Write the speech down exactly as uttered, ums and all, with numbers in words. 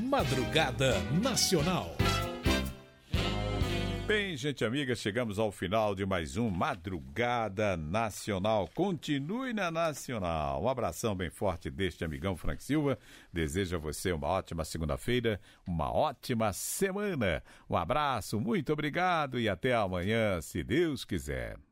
Madrugada Nacional. Bem, gente amiga, chegamos ao final de mais um Madrugada Nacional. Continue na Nacional. Um abração bem forte deste amigão Frank Silva. Desejo a você uma ótima segunda-feira, uma ótima semana. Um abraço, muito obrigado e até amanhã, se Deus quiser.